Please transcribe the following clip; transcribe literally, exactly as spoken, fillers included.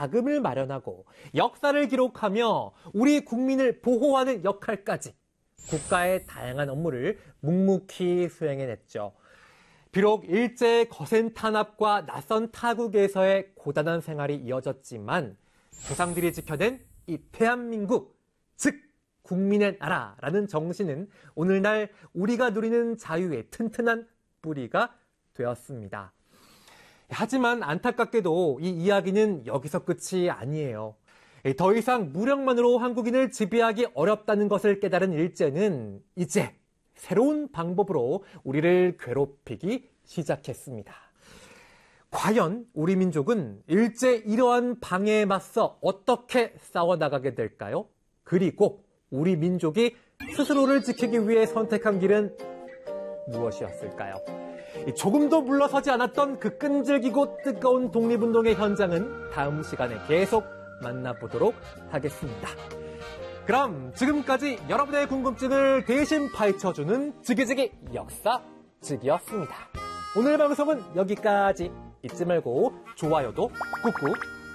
자금을 마련하고 역사를 기록하며 우리 국민을 보호하는 역할까지 국가의 다양한 업무를 묵묵히 수행해냈죠. 비록 일제의 거센 탄압과 낯선 타국에서의 고단한 생활이 이어졌지만 조상들이 지켜낸 이 대한민국, 즉 국민의 나라라는 정신은 오늘날 우리가 누리는 자유의 튼튼한 뿌리가 되었습니다. 하지만 안타깝게도 이 이야기는 여기서 끝이 아니에요. 더 이상 무력만으로 한국인을 지배하기 어렵다는 것을 깨달은 일제는 이제 새로운 방법으로 우리를 괴롭히기 시작했습니다. 과연 우리 민족은 일제 이러한 방해에 맞서 어떻게 싸워나가게 될까요? 그리고 우리 민족이 스스로를 지키기 위해 선택한 길은 무엇이었을까요? 조금도 물러서지 않았던 그 끈질기고 뜨거운 독립운동의 현장은 다음 시간에 계속 만나보도록 하겠습니다. 그럼 지금까지 여러분의 궁금증을 대신 파헤쳐주는 지기지기 역사지기였습니다. 오늘 방송은 여기까지. 잊지 말고 좋아요도 꾹꾹